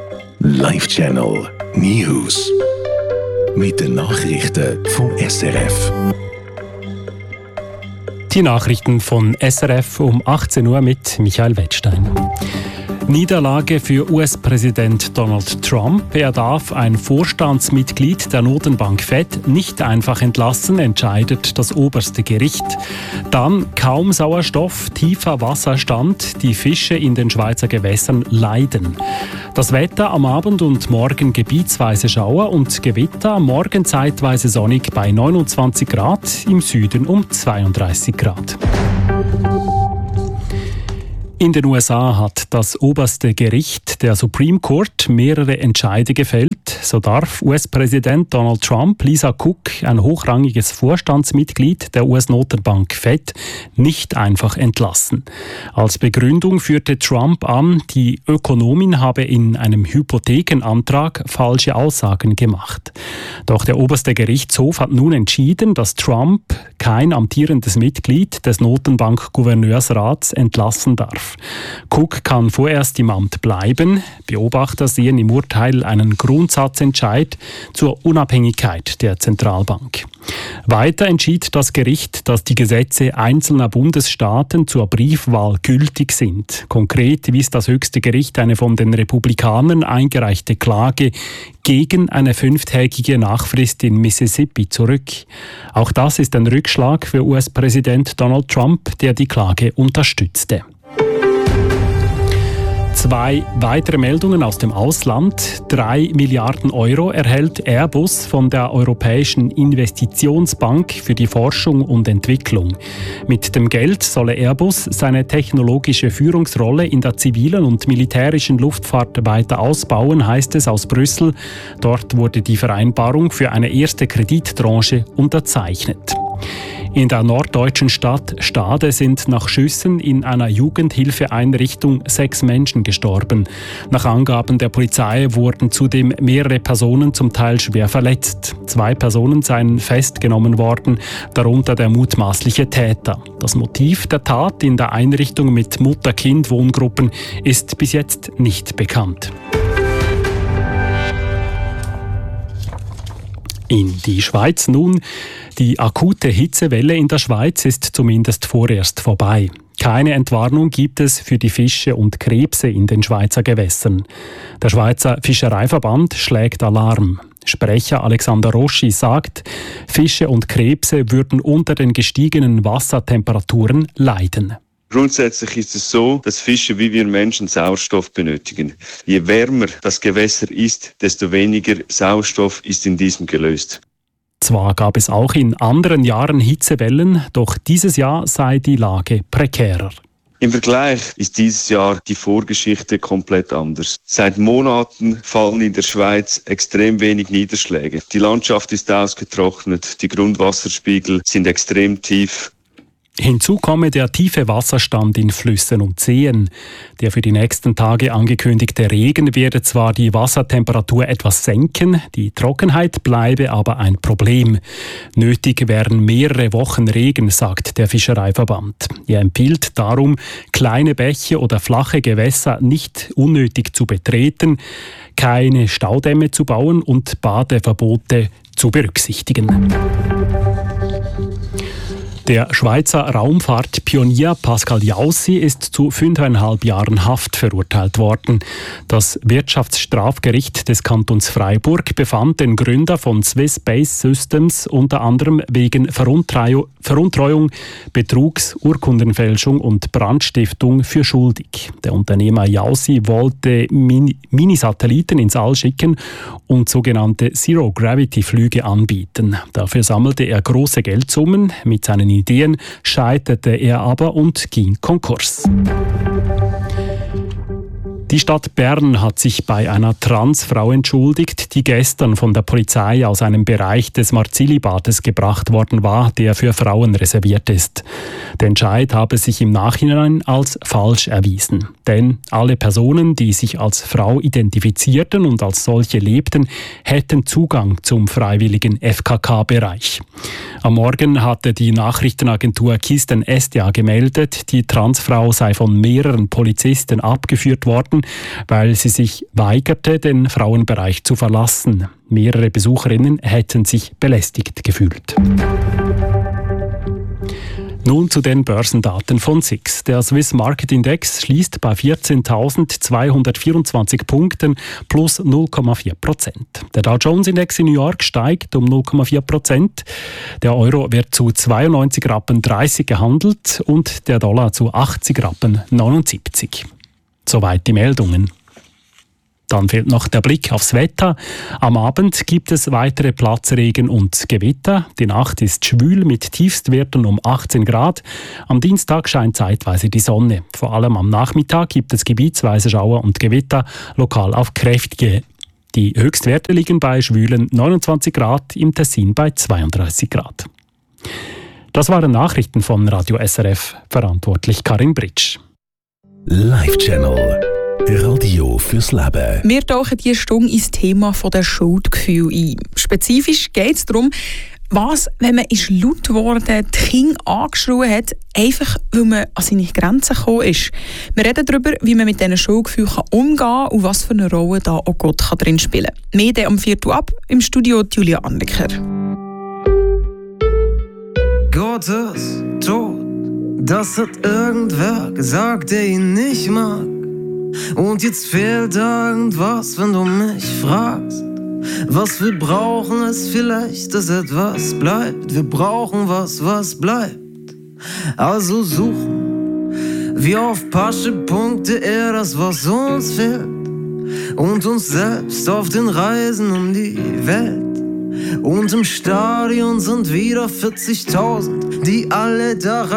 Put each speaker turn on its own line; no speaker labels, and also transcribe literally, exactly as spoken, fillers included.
Live Channel News. Mit den Nachrichten vom S R F.
Die Nachrichten von S R F um achtzehn Uhr mit Michael Wettstein. Niederlage für U S-Präsident Donald Trump. Er darf ein Vorstandsmitglied der Notenbank Fed nicht einfach entlassen, entscheidet das oberste Gericht. Dann kaum Sauerstoff, tiefer Wasserstand, die Fische in den Schweizer Gewässern leiden. Das Wetter am Abend und morgen gebietsweise Schauer und Gewitter, morgen zeitweise sonnig bei neunundzwanzig Grad, im Süden um zweiunddreißig Grad. In den U S A hat das oberste Gericht, der Supreme Court, mehrere Entscheide gefällt. So darf U S-Präsident Donald Trump Lisa Cook, ein hochrangiges Vorstandsmitglied der U S-Notenbank Fed, nicht einfach entlassen. Als Begründung führte Trump an, die Ökonomin habe in einem Hypothekenantrag falsche Aussagen gemacht. Doch der oberste Gerichtshof hat nun entschieden, dass Trump kein amtierendes Mitglied des Notenbank-Gouverneursrats entlassen darf. Cook kann vorerst im Amt bleiben. Beobachter sehen im Urteil einen Grundsatzentscheid zur Unabhängigkeit der Zentralbank. Weiter entschied das Gericht, dass die Gesetze einzelner Bundesstaaten zur Briefwahl gültig sind. Konkret wies das höchste Gericht eine von den Republikanern eingereichte Klage gegen eine fünftägige Nachfrist in Mississippi zurück. Auch das ist ein Rückschlag für U S-Präsident Donald Trump, der die Klage unterstützte. Zwei weitere Meldungen aus dem Ausland. Drei Milliarden Euro erhält Airbus von der Europäischen Investitionsbank für die Forschung und Entwicklung. Mit dem Geld solle Airbus seine technologische Führungsrolle in der zivilen und militärischen Luftfahrt weiter ausbauen, heißt es aus Brüssel. Dort wurde die Vereinbarung für eine erste Kredittranche unterzeichnet. In der norddeutschen Stadt Stade sind nach Schüssen in einer Jugendhilfeeinrichtung sechs Menschen gestorben. Nach Angaben der Polizei wurden zudem mehrere Personen zum Teil schwer verletzt. Zwei Personen seien festgenommen worden, darunter der mutmaßliche Täter. Das Motiv der Tat in der Einrichtung mit Mutter-Kind-Wohngruppen ist bis jetzt nicht bekannt. In die Schweiz nun. Die akute Hitzewelle in der Schweiz ist zumindest vorerst vorbei. Keine Entwarnung gibt es für die Fische und Krebse in den Schweizer Gewässern. Der Schweizer Fischereiverband schlägt Alarm. Sprecher Alexander Roschi sagt, Fische und Krebse würden unter den gestiegenen Wassertemperaturen leiden.
Grundsätzlich ist es so, dass Fische wie wir Menschen Sauerstoff benötigen. Je wärmer das Gewässer ist, desto weniger Sauerstoff ist in diesem gelöst.
Zwar gab es auch in anderen Jahren Hitzewellen, doch dieses Jahr sei die Lage prekärer.
Im Vergleich ist dieses Jahr die Vorgeschichte komplett anders. Seit Monaten fallen in der Schweiz extrem wenig Niederschläge. Die Landschaft ist ausgetrocknet, die Grundwasserspiegel sind extrem tief.
Hinzu komme der tiefe Wasserstand in Flüssen und Seen. Der für die nächsten Tage angekündigte Regen werde zwar die Wassertemperatur etwas senken, die Trockenheit bleibe aber ein Problem. Nötig wären mehrere Wochen Regen, sagt der Fischereiverband. Er empfiehlt darum, kleine Bäche oder flache Gewässer nicht unnötig zu betreten, keine Staudämme zu bauen und Badeverbote zu berücksichtigen. Der Schweizer Raumfahrtpionier Pascal Jaussi ist zu fünfeinhalb Jahren Haft verurteilt worden. Das Wirtschaftsstrafgericht des Kantons Freiburg befand den Gründer von Swiss Space Systems unter anderem wegen Veruntreuung, Betrugs, Urkundenfälschung und Brandstiftung für schuldig. Der Unternehmer Jaussi wollte Min- Minisatelliten ins All schicken und sogenannte Zero-Gravity-Flüge anbieten. Dafür sammelte er große Geldsummen. Mit seinen Ideen scheiterte er aber und ging Konkurs. Die Stadt Bern hat sich bei einer Transfrau entschuldigt, die gestern von der Polizei aus einem Bereich des Marzili-Bades gebracht worden war, der für Frauen reserviert ist. Der Entscheid habe sich im Nachhinein als falsch erwiesen. Denn alle Personen, die sich als Frau identifizierten und als solche lebten, hätten Zugang zum freiwilligen F K K-Bereich. Am Morgen hatte die Nachrichtenagentur Kisten S D A gemeldet, die Transfrau sei von mehreren Polizisten abgeführt worden. worden, weil sie sich weigerte, den Frauenbereich zu verlassen. Mehrere Besucherinnen hätten sich belästigt gefühlt. Nun zu den Börsendaten von S I X. Der Swiss Market Index schließt bei vierzehntausendzweihundertvierundzwanzig Punkten plus null Komma vier Prozent. Der Dow Jones Index in New York steigt um null Komma vier Prozent. Der Euro wird zu zweiundneunzig Rappen dreißig gehandelt und der Dollar zu achtzig Rappen neunundsiebzig. Soweit die Meldungen. Dann fehlt noch der Blick aufs Wetter. Am Abend gibt es weitere Platzregen und Gewitter. Die Nacht ist schwül mit Tiefstwerten um achtzehn Grad. Am Dienstag scheint zeitweise die Sonne. Vor allem am Nachmittag gibt es gebietsweise Schauer und Gewitter, lokal auf kräftige. Die Höchstwerte liegen bei schwülen neunundzwanzig Grad, im Tessin bei zweiunddreißig Grad. Das waren Nachrichten von Radio S R F, verantwortlich Karin Britsch.
Live Channel. Radio fürs Leben.
Wir tauchen diese Stunde ins Thema der Schuldgefühle ein. Spezifisch geht es darum, was, wenn man ist laut geworden, die Kinder angeschrien hat, einfach weil man an seine Grenzen gekommen ist. Wir reden darüber, wie man mit diesen Schuldgefühlen umgehen kann und was für eine Rolle da auch Gott kann drin spielen kann. Mehr dann am Viertel ab, im Studio Julia Andeker.
Gott ist tot, das hat irgendwer gesagt, der ihn nicht mag. Und jetzt fehlt irgendwas, wenn du mich fragst. Was wir brauchen, ist vielleicht, dass etwas bleibt. Wir brauchen was, was bleibt. Also suchen wir auf Paschepunkte eher das, was uns fehlt. Und uns selbst auf den Reisen um die Welt. Und im Stadion sind wieder vierzigtausend, die alle daran